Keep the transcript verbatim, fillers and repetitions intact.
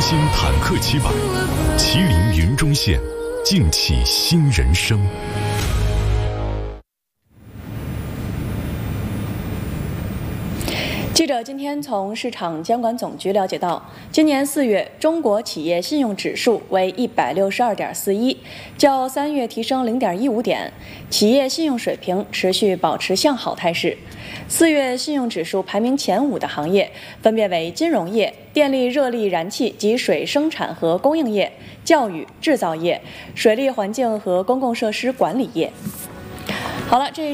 新坦克七百，麒麟云中线，尽启新人生。 记者今天从市场监管总局了解到，今年四月中国企业信用指数为一百六十二点四一，较三月提升零点一五点，企业信用水平持续保持向好态势。四月信用指数排名前五的行业分别为金融业、电力、热力、燃气及水生产和供应业、教育、制造业、水利环境和公共设施管理业。好了，这。